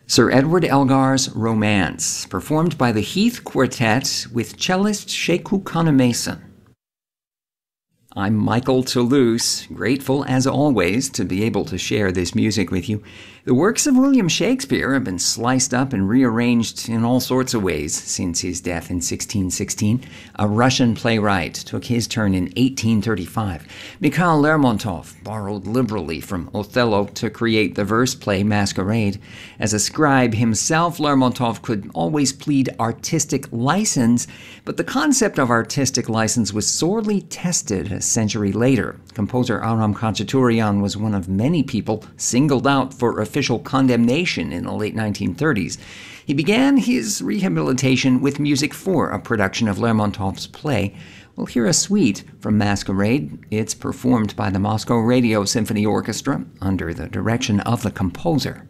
Sir Edward Elgar's Romance, performed by the Heath Quartet with cellist Sekou Kanemason. I'm Michael Toulouse, grateful as always to be able to share this music with you. The works of William Shakespeare have been sliced up and rearranged in all sorts of ways since his death in 1616. A Russian playwright took his turn in 1835. Mikhail Lermontov borrowed liberally from Othello to create the verse play Masquerade. As a scribe himself, Lermontov could always plead artistic license, but the concept of artistic license was sorely tested a century later. Composer Aram Khachaturian was one of many people singled out for official condemnation in the late 1930s. He began his rehabilitation with music for a production of Lermontov's play. We'll hear a suite from Masquerade. It's performed by the Moscow Radio Symphony Orchestra under the direction of the composer.